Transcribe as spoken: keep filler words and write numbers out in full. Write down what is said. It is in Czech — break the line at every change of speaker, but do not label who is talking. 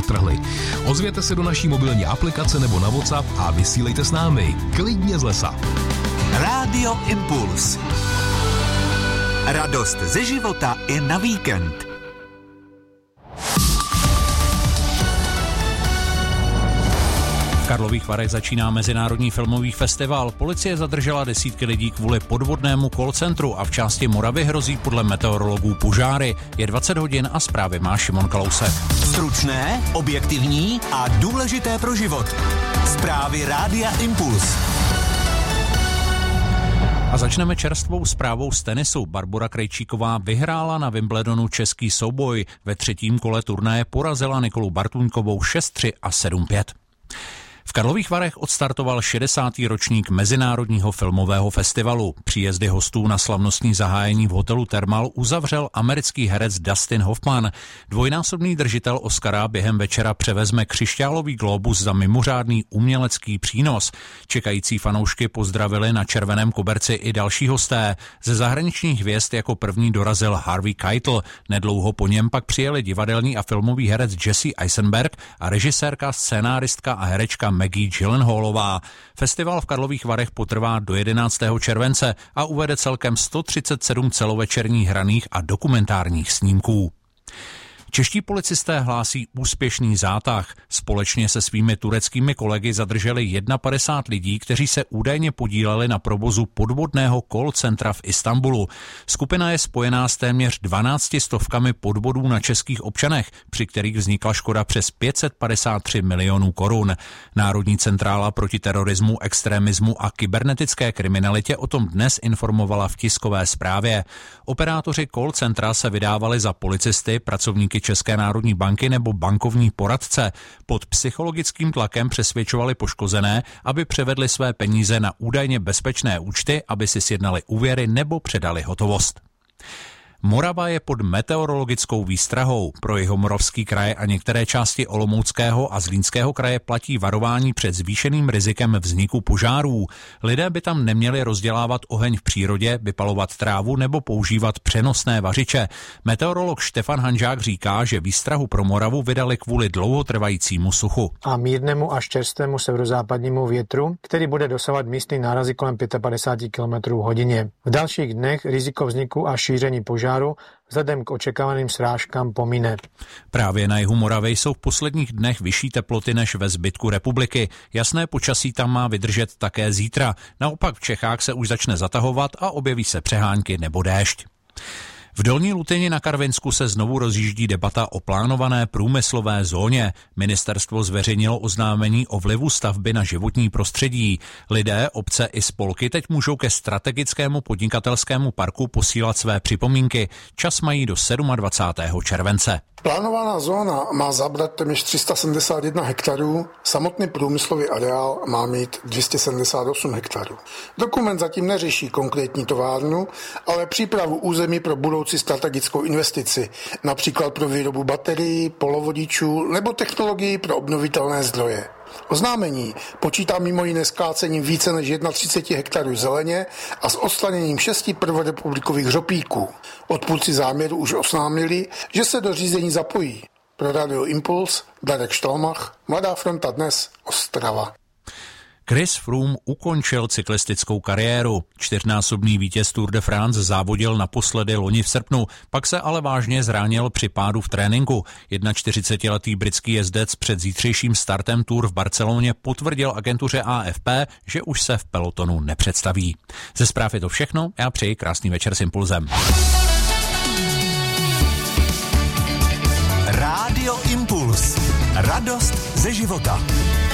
natrhli. Ozvěte se do naší mobilní aplikace nebo na WhatsApp a vysílejte s námi. Klidně z lesa.
Rádio Impuls. Radost ze života i na víkend.
V Karlových Varech začíná Mezinárodní filmový festival. Policie zadržela desítky lidí kvůli podvodnému call centru a v části Moravy hrozí podle meteorologů požáry. Je dvacet hodin a zprávy má Šimon Kalousek.
Stručné, objektivní a důležité pro život. Zprávy Rádia Impuls.
A začneme čerstvou zprávou z tenisu. Barbora Krejčíková vyhrála na Wimbledonu český souboj. Ve třetím kole turnaje porazila Nikolu Bartůňkovou šest tři a sedm pět. V Karlových Varech odstartoval šedesátý ročník Mezinárodního filmového festivalu. Příjezdy hostů na slavnostní zahájení v hotelu Thermal uzavřel americký herec Dustin Hoffman. Dvojnásobný držitel Oscara během večera převezme křišťálový glóbus za mimořádný umělecký přínos. Čekající fanoušky pozdravili na červeném koberci i další hosté. Ze zahraničních hvězd jako první dorazil Harvey Keitel. Nedlouho po něm pak přijeli divadelní a filmový herec Jesse Eisenberg a režisérka, scénáristka a herečka Maggie Gyllenhaalová. Festival v Karlových Varech potrvá do jedenáctého července a uvede celkem sto třicet sedm celovečerních hraných a dokumentárních snímků. Čeští policisté hlásí úspěšný zátah. Společně se svými tureckými kolegy zadrželi padesát jedna lidí, kteří se údajně podíleli na provozu podvodného call centra v Istanbulu. Skupina je spojená s téměř dvanácti stovkami podvodů na českých občanech, při kterých vznikla škoda přes pět set padesát tři milionů korun. Národní centrála proti terorismu, extremismu a kybernetické kriminalitě o tom dnes informovala v tiskové zprávě. Operátoři call centra se vydávali za policisty, pracovníky České národní banky nebo bankovní poradce. Pod psychologickým tlakem přesvědčovali poškozené, aby převedli své peníze na údajně bezpečné účty, aby si sjednali úvěry nebo předali hotovost. Morava je pod meteorologickou výstrahou. Pro Jihomoravský kraj a některé části Olomouckého a Zlínského kraje platí varování před zvýšeným rizikem vzniku požárů. Lidé by tam neměli rozdělávat oheň v přírodě, vypalovat trávu nebo používat přenosné vařiče. Meteorolog Štefan Hanžák říká, že výstrahu pro Moravu vydali kvůli dlouhotrvajícímu suchu.
A mírnému až čerstvému severozápadnímu větru, který bude dosahovat místní nárazy kolem padesát pět kilometrů hodině. V dalších dnech riziko vzniku a šíření požáru vzhledem k očekávaným srážkám pomine.
Právě na jihu Moravy jsou v posledních dnech vyšší teploty než ve zbytku republiky. Jasné počasí tam má vydržet také zítra. Naopak v Čechách se už začne zatahovat a objeví se přehánky nebo déšť. V Dolní Lutyni na Karvinsku se znovu rozjíždí debata o plánované průmyslové zóně. Ministerstvo zveřejnilo oznámení o vlivu stavby na životní prostředí. Lidé, obce i spolky teď můžou ke strategickému podnikatelskému parku posílat své připomínky. Čas mají do dvacátého sedmého července.
Plánovaná zóna má zabrat téměř tři sta sedmdesát jedna hektarů, samotný průmyslový areál má mít dvě stě sedmdesát osm hektarů. Dokument zatím neřeší konkrétní továrnu, ale přípravu území pro budoucí strategickou investici, například pro výrobu baterií, polovodičů nebo technologií pro obnovitelné zdroje. Oznámení počítá mimo jiné s kácením více než třicet jedna hektarů zeleně a s odstraněním šesti prvorepublikových hřopíků. Odpůrci záměru už oznámili, že se do řízení zapojí. Pro Radio Impuls Darek Štalmach, Mladá fronta dnes, Ostrava.
Chris Froome ukončil cyklistickou kariéru. Čtyřnásobný vítěz Tour de France závodil naposledy loni v srpnu, pak se ale vážně zranil při pádu v tréninku. čtyřicetijednoletý britský jezdec před zítřejším startem Tour v Barceloně potvrdil agentuře A F P, že už se v pelotonu nepředstaví. Ze zpráv je to všechno, já přeji krásný večer s Impulzem.
Rádio Impuls. Radost ze života.